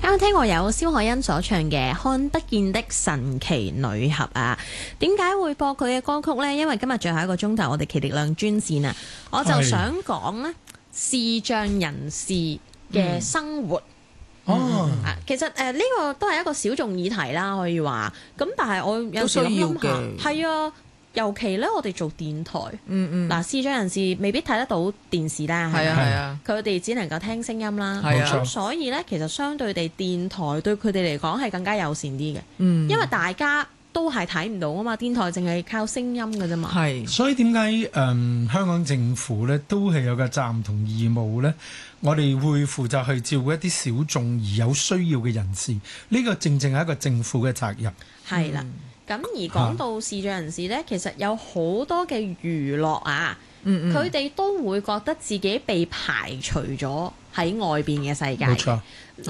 啱啱聽過有蕭凱欣所唱嘅《看不見的神奇女俠》啊，點解會播佢嘅歌曲呢？因為今日最後一個鐘頭，我哋奇力量專線啊，我就想講呢視障人士嘅生活。其實呢個都係一個小眾議題啦，可以話。咁但係我有時諗下，係啊。尤其咧，我哋做電台，嗱視障人士未必睇得到電視啦，係啊，佢哋只能夠聽聲音啦，咁所以咧，其實相對地，電台對佢哋嚟講係更加友善啲嘅，因為大家都係睇唔到啊嘛，電台淨係靠聲音嘅啫嘛， 所以點解香港政府咧都係有個責任同義務咧？我哋會負責去照顧一啲小眾而有需要嘅人士，呢個正正係一個政府嘅責任。係啦。咁而講到視障人士呢，其實有好多嘅娛樂啊，佢哋都會覺得自己被排除咗喺外邊嘅世界。冇錯。